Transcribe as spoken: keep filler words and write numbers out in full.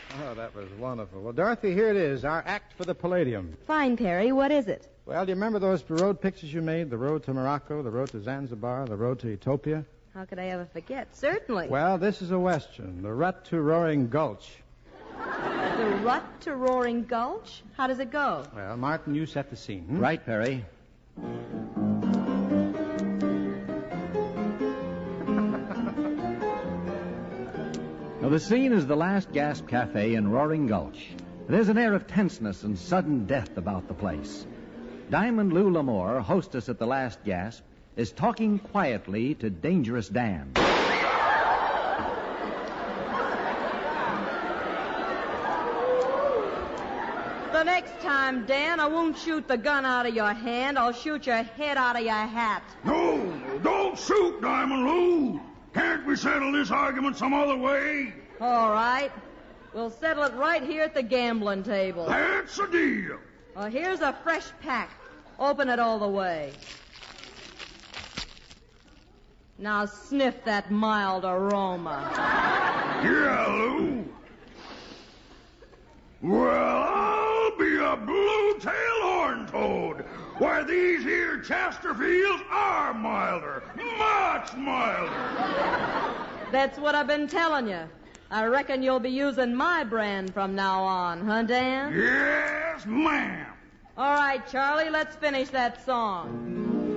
Oh, that was wonderful. Well, Dorothy, here it is, our act for the Palladium. Fine, Perry. What is it? Well, do you remember those road pictures you made? The road to Morocco, the road to Zanzibar, the road to Utopia? How could I ever forget? Certainly. Well, this is a Western, The Rut to Roaring Gulch. The Rut to Roaring Gulch? How does it go? Well, Martin, you set the scene. Hmm? Right, Perry. Now, the scene is the Last Gasp Cafe in Roaring Gulch. There's an air of tenseness and sudden death about the place. Diamond Lou Lamore, hostess at the Last Gasp, is talking quietly to Dangerous Dan. The next time, Dan, I won't shoot the gun out of your hand. I'll shoot your head out of your hat. No, don't shoot, Diamond Lou. Can't we settle this argument some other way? All right. We'll settle it right here at the gambling table. That's a deal. Well, here's a fresh pack. Open it all the way. Now sniff that mild aroma. Yeah, Lou. Well, I'll be a blue-tailed horn toad, where these here Chesterfields are milder, much milder. That's what I've been telling you. I reckon you'll be using my brand from now on, huh, Dan? Yes, ma'am. All right, Charlie, let's finish that song.